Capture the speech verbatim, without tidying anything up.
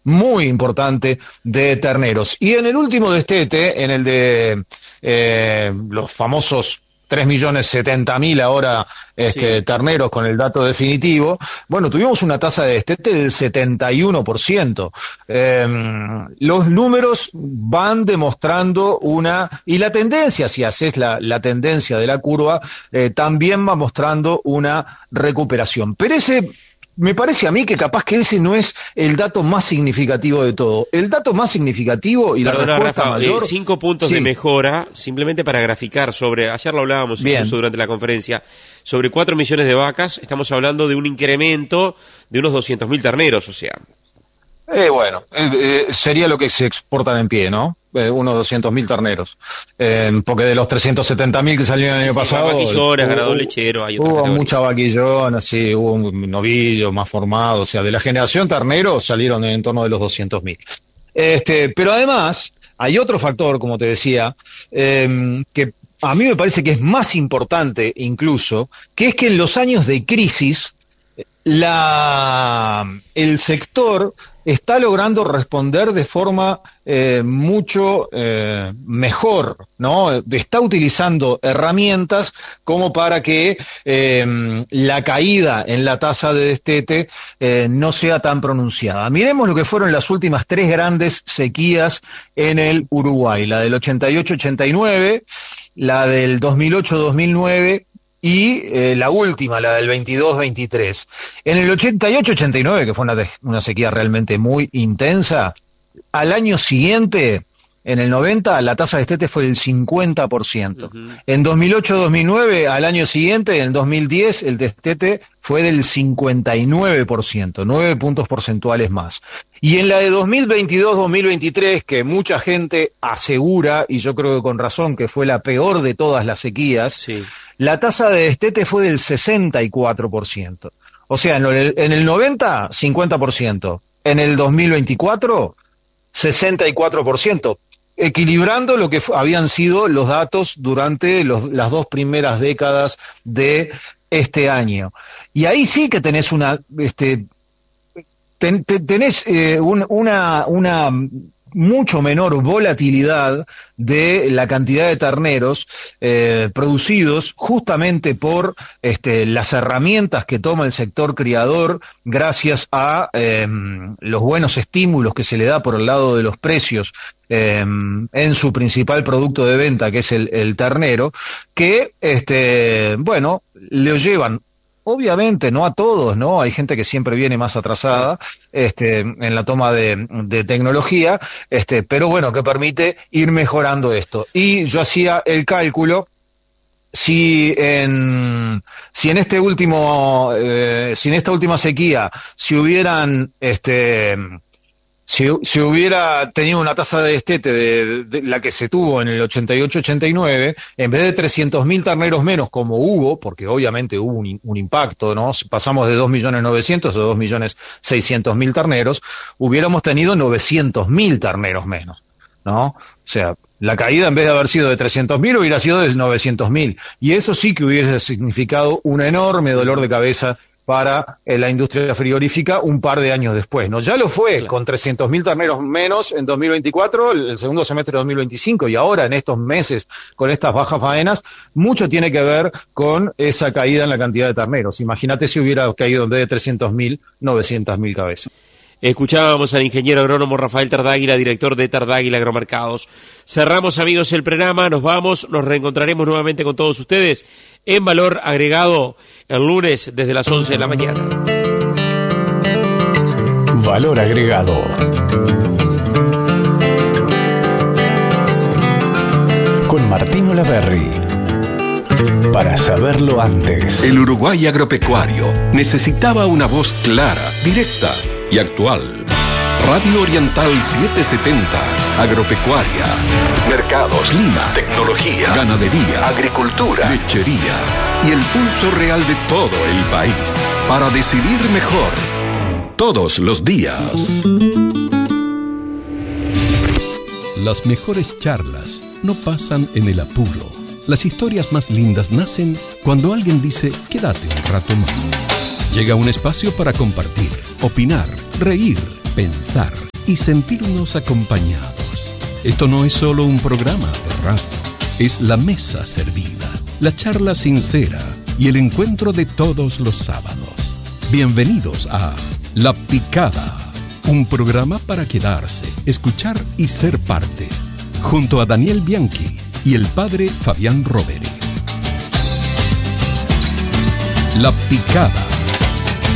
muy importante de terneros. Y en el último destete, en el de eh, los famosos tres millones setenta mil ahora este, Sí. terneros con el dato definitivo, bueno, tuvimos una tasa de destete del setenta y uno por ciento. Eh, los números van demostrando una, y la tendencia, si haces la, la tendencia de la curva, eh, también va mostrando una recuperación. Pero ese, me parece a mí que capaz que ese no es el dato más significativo de todo. El dato más significativo y la Perdona, respuesta Rafa, eh, mayor... cinco puntos Sí, de mejora, simplemente para graficar sobre, ayer lo hablábamos incluso bien. durante la conferencia, sobre cuatro millones de vacas, estamos hablando de un incremento de unos doscientos mil terneros, o sea. Eh, bueno, eh, eh, sería lo que se exportan en pie, ¿no? Eh, unos doscientos mil terneros. Eh, porque de los trescientos setenta mil que salieron el año Sí, pasado, vaquillonas, hubo, ganado hubo, lechero, hay otras hubo categorías. mucha vaquillona, sí, hubo un novillo más formado, o sea, de la generación ternero salieron en torno de los doscientos mil. Este, pero además, hay otro factor, como te decía, eh, que a mí me parece que es más importante incluso, que es que en los años de crisis, la, el sector está logrando responder de forma eh, mucho eh, mejor, ¿no? Está utilizando herramientas como para que eh, la caída en la tasa de destete eh, no sea tan pronunciada. Miremos lo que fueron las últimas tres grandes sequías en el Uruguay, la del ochenta y ocho ochenta y nueve, la del dos mil ocho dos mil nueve, y eh, la última, la del veintidós veintitrés. En el ochenta y ocho ochenta y nueve, que fue una, una sequía realmente muy intensa, al año siguiente, en el noventa, la tasa de destete fue del cincuenta por ciento. Uh-huh. En dos mil ocho dos mil nueve, al año siguiente, en dos mil diez, el destete fue del cincuenta y nueve por ciento, nueve puntos porcentuales más. Y en la de dos mil veintidós dos mil veintitrés, que mucha gente asegura, y yo creo que con razón, que fue la peor de todas las sequías, Sí. la tasa de destete fue del sesenta y cuatro por ciento. O sea, en el, en el noventa, cincuenta por ciento. En el dos mil veinticuatro, sesenta y cuatro por ciento. Equilibrando lo que f- habían sido los datos durante los, las dos primeras décadas de este año. Y ahí sí que tenés una, este, ten, ten, tenés eh, un, una, una mucho menor volatilidad de la cantidad de terneros eh, producidos justamente por este, las herramientas que toma el sector criador gracias a eh, los buenos estímulos que se le da por el lado de los precios eh, en su principal producto de venta, que es el, el ternero, que este, bueno, lo llevan. Obviamente, no a todos, ¿no? Hay gente que siempre viene más atrasada, este, en la toma de, de tecnología, este, pero bueno, que permite ir mejorando esto. Y yo hacía el cálculo, si en, si en este último, eh, si en esta última sequía, si hubieran, este, Si, si hubiera tenido una tasa de destete de, de, de la que se tuvo en el ochenta y ocho ochenta y nueve, en vez de trescientos mil terneros menos como hubo, porque obviamente hubo un, un impacto, ¿no? Pasamos de dos millones novecientos a dos millones seiscientos mil terneros, hubiéramos tenido novecientos mil terneros menos, ¿no? O sea, la caída en vez de haber sido de trescientos mil hubiera sido de novecientos mil. Y eso sí que hubiese significado un enorme dolor de cabeza para eh, la industria frigorífica un par de años después, ¿no? Ya lo fue, Claro. con trescientos mil terneros menos en dos mil veinticuatro, el, el segundo semestre de dos mil veinticinco, y ahora en estos meses, con estas bajas faenas, mucho tiene que ver con esa caída en la cantidad de terneros. Imagínate si hubiera caído en vez de trescientos mil, novecientos mil cabezas. Escuchábamos al ingeniero agrónomo Rafael Tardáguila, director de Tardáguila Agromercados. Cerramos, amigos, el programa, nos vamos, nos reencontraremos nuevamente con todos ustedes en Valor Agregado el lunes desde las once de la mañana. Valor Agregado. Con Martín Olaverry. Para saberlo antes. El Uruguay agropecuario necesitaba una voz clara, directa y actual. Radio Oriental setecientos setenta, agropecuaria, mercados, clima, tecnología, ganadería, agricultura, lechería y el pulso real de todo el país para decidir mejor todos los días. Las mejores charlas no pasan en el apuro. Las historias más lindas nacen cuando alguien dice, quédate un rato más. Llega un espacio para compartir, opinar, reír, pensar, y sentirnos acompañados. Esto no es solo un programa de radio, es la mesa servida, la charla sincera y el encuentro de todos los sábados. Bienvenidos a La Picada, un programa para quedarse, escuchar y ser parte, junto a Daniel Bianchi y el padre Fabián Rovere. La Picada.